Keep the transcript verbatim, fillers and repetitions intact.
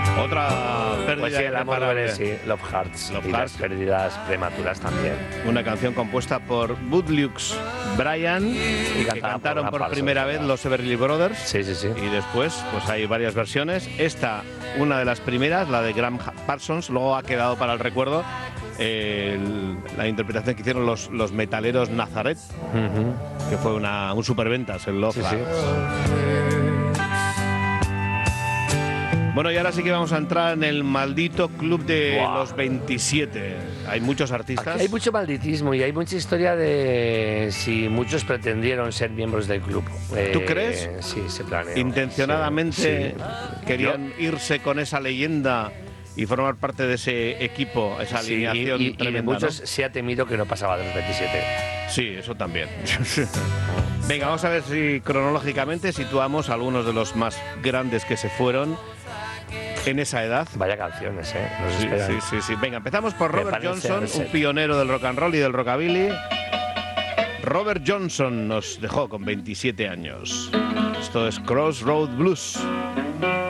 Otra pérdida. Pues sí, el amor duele, sí, Love Hearts. Love y Hearts. las pérdidas prematuras también. Una canción compuesta por Bootlegs Bryan, Y que cantaron Graham por Parsons, primera vez los Everly Brothers. Sí, sí, sí. Y después, pues hay varias versiones. Esta, una de las primeras, la de Graham Parsons, luego ha quedado para el recuerdo eh, el- la interpretación que hicieron los, los metaleros Nazareth, Uh-huh. que fue una, un superventas, el Love Sí, sí. Hearts. Bueno, y ahora sí que vamos a entrar en el maldito club de Buah. los veintisiete. Hay muchos artistas. Aquí hay mucho malditismo y hay mucha historia de si muchos pretendieron ser miembros del club. ¿Tú Eh, crees? Sí, se planeó. Intencionadamente Sí, sí. querían irse con esa leyenda y formar parte de ese equipo, esa Sí, alineación y, y- y de tremenda, muchos ¿no? se ha temido que no pasaba de los veintisiete. Sí, eso también. Venga, vamos a ver si cronológicamente situamos a algunos de los más grandes que se fueron en esa edad. Vaya canciones, ¿eh? Nos Sí, esperan. sí, sí, sí. Venga, empezamos por Robert Prepárense Johnson, al set. un pionero del rock and roll y del rockabilly. Robert Johnson nos dejó con veintisiete años. Esto es Crossroad Blues.